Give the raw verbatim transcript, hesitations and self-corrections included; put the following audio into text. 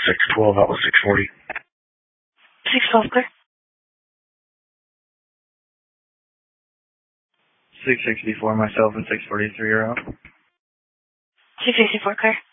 six twelve out with six forty. six twelve, clear. six sixty-four, myself, and six forty-three are out. six sixty-four, clear.